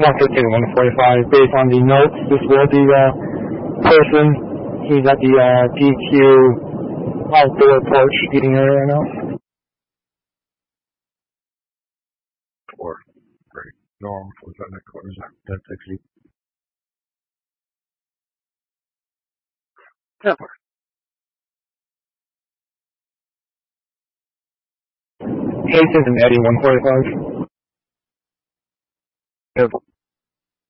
115, 145. Based on the notes, this was the person. He's at the DQ outdoor porch eating area right now. 4. Great. Norm, was that next one? Is that 60? Yeah. Hastings and Eddie, 145. Yep.